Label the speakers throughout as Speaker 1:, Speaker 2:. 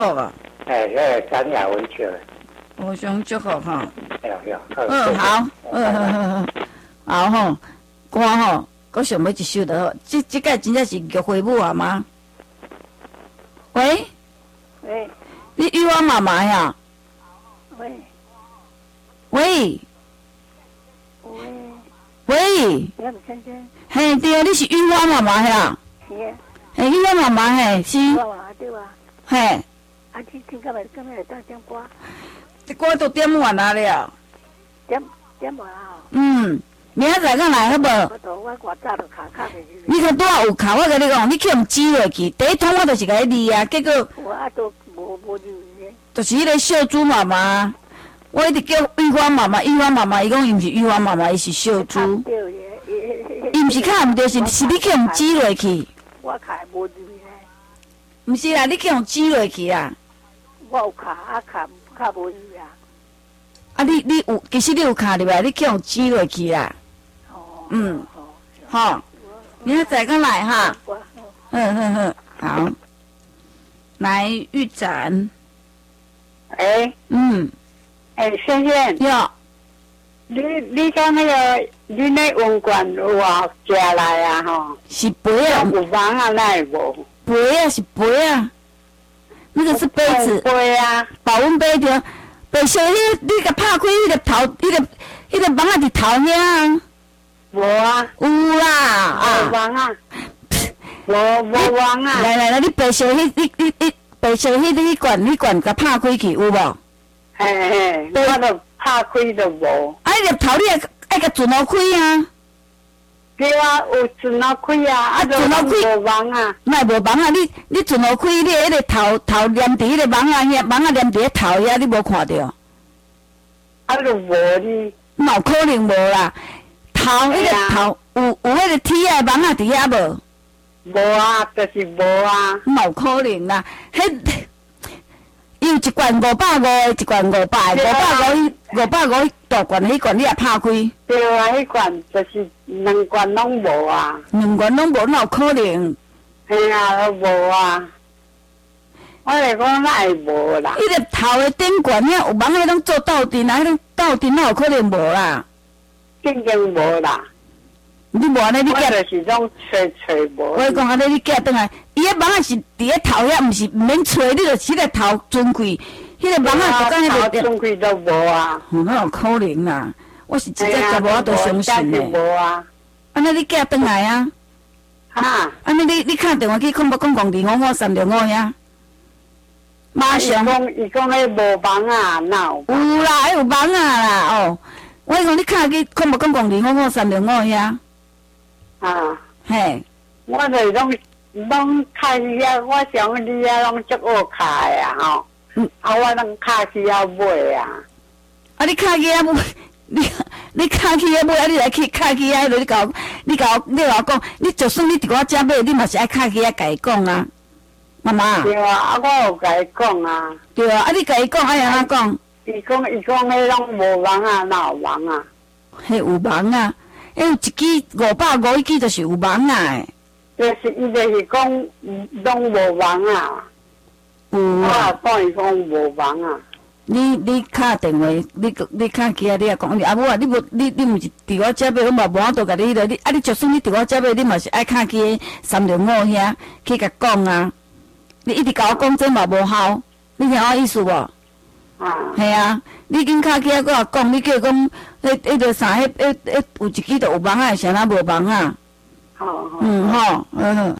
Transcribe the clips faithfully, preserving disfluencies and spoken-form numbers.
Speaker 1: 好啊，
Speaker 2: 哎，迄咱也温笑的。
Speaker 1: 互相祝福吼。
Speaker 2: 哎呀呀，
Speaker 1: 嗯，好，嗯好好好，好吼，歌吼，我想要一首就好。这这个真正是玉花母啊吗？喂，
Speaker 3: 喂
Speaker 1: 你玉花妈妈呀？
Speaker 3: 喂
Speaker 1: 喂
Speaker 3: 喂，
Speaker 1: 喂，
Speaker 3: 杨先生，
Speaker 1: 嘿，对啊，你是玉花妈妈呀？
Speaker 3: 是啊，
Speaker 1: 嘿，玉花妈妈嘿，是，
Speaker 3: 我话对哇，
Speaker 1: 嘿，
Speaker 3: 啊，你听到未？今日当点歌，
Speaker 1: 这歌都点完啊了。
Speaker 3: 点点完啊？
Speaker 1: 嗯，明仔载敢来好无？
Speaker 3: 我都我我早就卡卡袂去。
Speaker 1: 你看拄仔有卡，我甲你讲，你去互挤落去，第一通我就是甲你离啊，结果
Speaker 3: 我啊都无无入呢。
Speaker 1: 就是迄个秀珠妈妈，我一直叫玉花妈妈，玉花妈妈，伊讲伊毋是玉花妈妈，伊是秀珠。
Speaker 3: 对耶，
Speaker 1: 伊毋是卡毋对，是是你去互挤落去。
Speaker 3: 我卡无入呢。
Speaker 1: 毋是啦，你去互挤落去啊。
Speaker 3: 我有卡啊卡卡无入啊。
Speaker 1: 啊，你你有，其实你有卡入来，你去互挤落去啦。
Speaker 3: 哦。
Speaker 1: 嗯。好，明仔载敢来哈。嗯嗯嗯，好。来玉展。
Speaker 2: 哎，
Speaker 1: 嗯。
Speaker 2: 哎，先生，
Speaker 1: 哟。
Speaker 2: 你你讲那个，你那文馆有啊寄来啊吼？
Speaker 1: 是杯啊。
Speaker 2: 有房啊，那有无？
Speaker 1: 杯啊，是杯啊。那个是杯子。
Speaker 2: 杯啊。
Speaker 1: 保温杯着。白色迄，你甲拍开迄个头，迄个迄个网仔伫头遐。
Speaker 2: 无啊。
Speaker 1: 有啦，啊。
Speaker 2: 无网啊。无无网啊。
Speaker 1: 来来来，你白色迄，你你你白色迄迄罐迄罐甲拍开去有无？
Speaker 2: 嘿嘿，我都拍开都无。
Speaker 1: 啊，入头你爱爱甲船路开啊。
Speaker 2: 对啊，有船路开啊，啊，船路开无网啊。
Speaker 1: 那无网啊，你你船路开，你迄个头头连伫迄个网啊遐，网啊连伫迄头遐，你无看着？
Speaker 2: 啊，就无哩。
Speaker 1: 哪有可能无啦？头迄个头有有迄个铁的网啊伫遐无？
Speaker 2: 无啊，就是无啊。
Speaker 1: 哪有可能啦？迄有一罐五百五的，一罐五百的，五百五五百五大罐迄罐你也拍开？
Speaker 2: 对啊，迄罐就是两罐拢无啊。
Speaker 1: 两罐拢无，哪有可能？
Speaker 2: 嘿啊，都无啊。我来讲，那会无啦。
Speaker 1: 迄个头的顶罐遐有网迄种做斗阵啊，迄种斗阵哪有可能无啦？
Speaker 2: 正经无啦。
Speaker 1: 你无安尼，你
Speaker 2: 我就是种吹吹无。
Speaker 1: 我讲安尼，你寄转来，伊迄网仔是伫咧头遐，毋是毋免吹，你着迄个头钻开，迄个网仔就讲迄个。
Speaker 2: 钻开都无啊。
Speaker 1: 哪有可能啦？我是真正甲无法度相信的。
Speaker 2: 无啊。
Speaker 1: 安尼你寄转来啊？
Speaker 2: 哈？
Speaker 1: 安尼你你敲电话去空北公共二五五三六五遐？马上。
Speaker 2: 伊讲伊讲迄无网啊，哪有？
Speaker 1: 有啦，有网啊啦哦。我讲你敲去空北公共二五五三六五遐。
Speaker 2: 啊。
Speaker 1: 嘿。
Speaker 2: 我就是拢拢开去遐，我想你遐拢足好开啊吼。嗯。啊，我拢开去遐买啊。
Speaker 1: 啊，你敲去遐买，你你敲去遐买，啊，你来去敲去遐，你甲我，你甲我，你甲我讲，你就算你伫我遮买，你嘛是爱敲去遐甲伊讲啊，妈妈。
Speaker 2: 对啊，啊，我有甲伊讲啊。
Speaker 1: 对啊，啊，你甲伊讲，爱安怎讲？
Speaker 2: 伊讲伊讲，迄拢无网啊，哪有网啊？
Speaker 1: 迄有网啊，迄有一支五百五，一支就是有网啊诶。
Speaker 2: 就是伊就是讲，拢无网啊。
Speaker 1: 有啊。
Speaker 2: 我讲伊讲无网啊。
Speaker 1: 你你敲电话，你你敲去啊，你也讲，啊母啊，你无你你毋是伫我遮买，我嘛无法度甲你迄个，你啊你就算你伫我遮买，你嘛是爱敲去三六五遐去甲讲啊。你一直甲我讲这嘛无效，你听我意思无？
Speaker 2: 啊。
Speaker 1: 系啊，你紧敲去啊，搁我讲，你叫讲，迄迄个啥，迄迄迄有一支就有网啊，啥人无网啊？
Speaker 2: 好好。
Speaker 1: 嗯吼，嗯。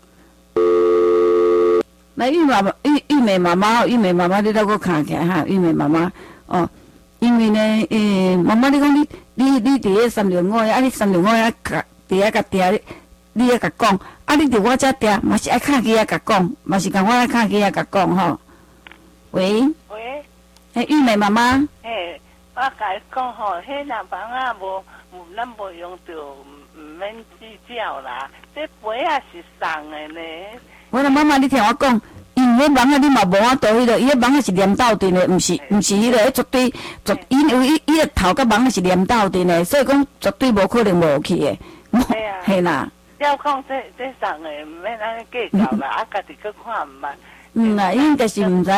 Speaker 1: 来，玉妈妈，玉玉美妈妈，玉美妈妈，你来我看起来哈，玉美妈妈，哦，因为呢，诶，妈妈你讲你你你伫迄三六五啊，你三六五啊，甲伫遐甲定，你你遐甲讲，啊，你伫我遮定，嘛是爱敲去遐甲讲，嘛是共我爱敲去遐甲讲吼。喂。
Speaker 3: 喂。
Speaker 1: 诶，玉美妈妈。
Speaker 3: 嘿，我甲你讲吼，迄若房啊无，咱无用着，毋免计较啦。这杯也是送的呢。
Speaker 1: 我说妈妈，你听我讲，因为迄网啊，你嘛无法度迄个，伊迄网啊是连斗阵的，毋是毋是迄个，迄绝对绝，因为伊伊个头甲网啊是连斗阵的，所以讲绝对无可能无去的。
Speaker 3: 系啊。
Speaker 1: 系啦。
Speaker 3: 要讲这这送的，毋免安尼计较啦，啊，家己去看毋捌。
Speaker 1: 嗯啊，因就是毋知。